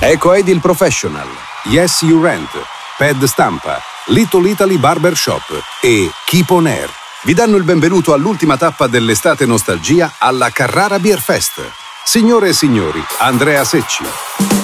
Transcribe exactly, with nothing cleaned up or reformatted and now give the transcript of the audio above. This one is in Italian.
Eco Edil Professional, Yes You Rent, Ped Stampa, Little Italy Barber Shop e Keep On Air vi danno il benvenuto all'ultima tappa dell'estate nostalgia alla Carrara Beer Fest. Signore e signori, Andrea Secci.